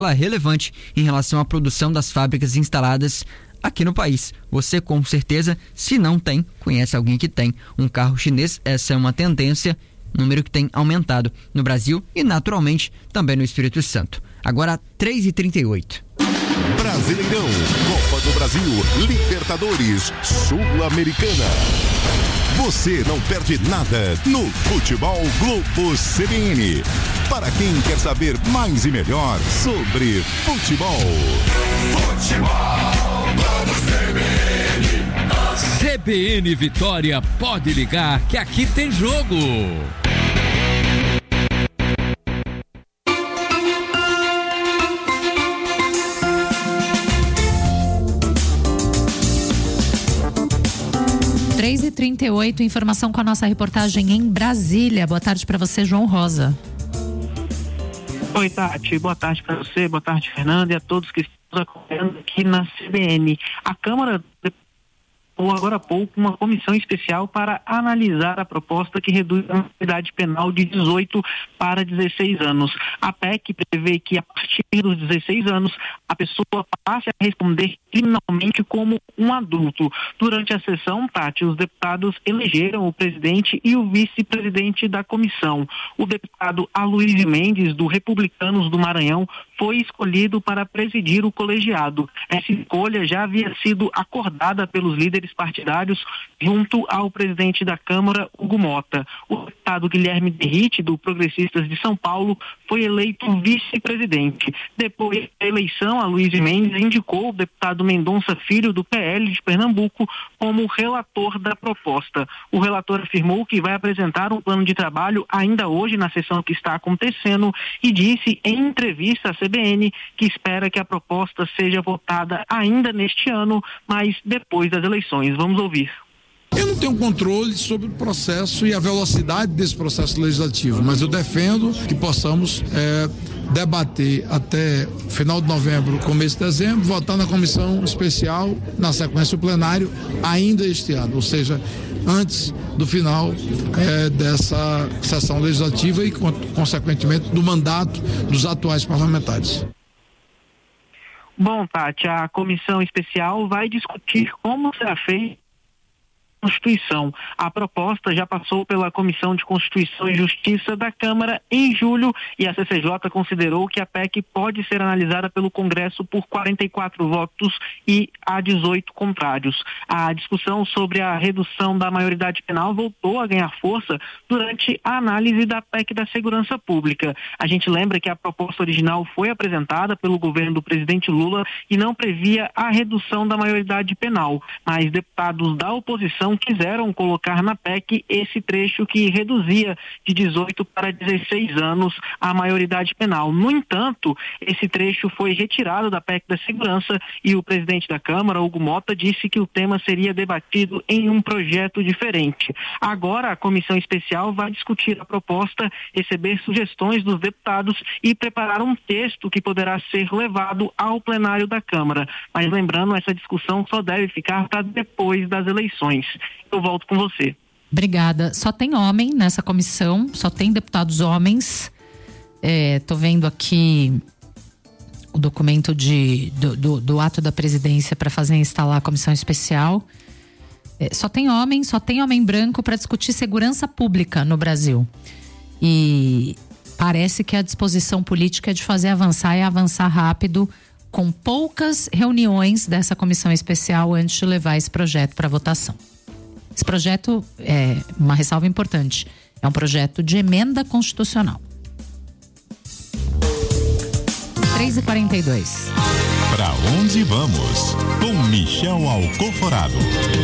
relevante em relação à produção das fábricas instaladas aqui no país. Você, com certeza, se não tem, conhece alguém que tem um carro chinês. Essa é uma tendência, número que tem aumentado no Brasil e, naturalmente, também no Espírito Santo. Agora, 3h38. Brasileirão, Copa do Brasil, Libertadores, Sul-Americana. Você não perde nada no Futebol Globo CBN. Para quem quer saber mais e melhor sobre futebol. Futebol Globo CBN. CBN Vitória, pode ligar que aqui tem jogo. Três e 38, informação com a nossa reportagem em Brasília. Boa tarde para você, João Rosa. Oi, Tati. Boa tarde para você, boa tarde, Fernanda, e a todos que estão acompanhando aqui na CBN. A Câmara agora há pouco uma comissão especial para analisar a proposta que reduz a maioridade penal de 18 para 16 anos. A PEC prevê que a partir dos 16 anos a pessoa passe a responder criminalmente como um adulto. Durante a sessão, Tati, os deputados elegeram o presidente e o vice-presidente da comissão. O deputado Aloysio Mendes, do Republicanos do Maranhão, foi escolhido para presidir o colegiado. Essa escolha já havia sido acordada pelos líderes partidários junto ao presidente da Câmara, Hugo Mota. O deputado Guilherme Derrite, do Progressistas de São Paulo, foi eleito vice-presidente. Depois da eleição, Aloysio Mendes indicou o deputado Mendonça Filho, do PL de Pernambuco, como relator da proposta. O relator afirmou que vai apresentar um plano de trabalho ainda hoje na sessão que está acontecendo e disse em entrevista à CBN que espera que a proposta seja votada ainda neste ano, mas depois das eleições. Vamos ouvir. Eu não tenho controle sobre o processo e a velocidade desse processo legislativo, mas eu defendo que possamos debater até final de novembro, começo de dezembro, votar na comissão especial, na sequência do plenário, ainda este ano, ou seja, antes do final dessa sessão legislativa e, consequentemente, do mandato dos atuais parlamentares. Bom, Tati, a comissão especial vai discutir como será feito Constituição. A proposta já passou pela Comissão de Constituição e Justiça da Câmara em julho e a CCJ considerou que a PEC pode ser analisada pelo Congresso por 44 votos e há 18 contrários. A discussão sobre a redução da maioridade penal voltou a ganhar força durante a análise da PEC da Segurança Pública. A gente lembra que a proposta original foi apresentada pelo governo do presidente Lula e não previa a redução da maioridade penal, mas deputados da oposição quiseram colocar na PEC esse trecho que reduzia de 18 para 16 anos a maioridade penal. No entanto, esse trecho foi retirado da PEC da Segurança e o presidente da Câmara, Hugo Mota, disse que o tema seria debatido em um projeto diferente. Agora, a comissão especial vai discutir a proposta, receber sugestões dos deputados e preparar um texto que poderá ser levado ao plenário da Câmara. Mas lembrando, essa discussão só deve ficar para depois das eleições. Eu volto com você. Obrigada. Só tem homem nessa comissão, só tem deputados homens. Tô vendo aqui o documento do ato da presidência para fazer instalar a comissão especial. Só tem homem branco para discutir segurança pública no Brasil. E parece que a disposição política é de fazer avançar e avançar rápido, com poucas reuniões dessa comissão especial antes de levar esse projeto para votação. Esse projeto é uma ressalva importante. É um projeto de emenda constitucional. 3h42. Para onde vamos? Com Michel Alcoforado.